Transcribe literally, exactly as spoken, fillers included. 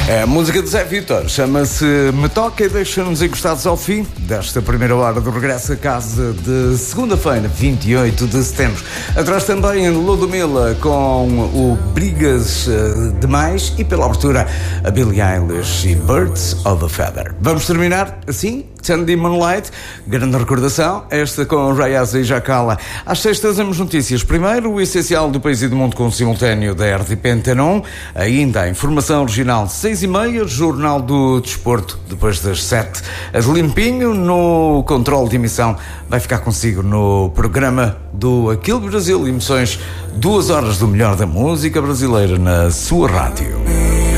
É a música de Zé Vítor, chama-se Me Toca e deixa-nos encostados ao fim desta primeira hora do regresso a casa de segunda-feira, vinte e oito de setembro. Atrás também Ludmilla com o Brigas Demais e pela abertura a Billie Eilish e Birds of a Feather. Vamos terminar assim, Sandy Moonlight, grande recordação, esta com Rayaz e Jacala. Às sextas temos notícias. Primeiro, o essencial do país e do mundo com o simultâneo da R T P Antena um. Ainda a informação regional, seis e meia, Jornal do Desporto, depois das sete. A de Limpinho, no controle de emissão, vai ficar consigo no programa do Aquilo Brasil, emoções, duas horas do melhor da música brasileira na sua rádio.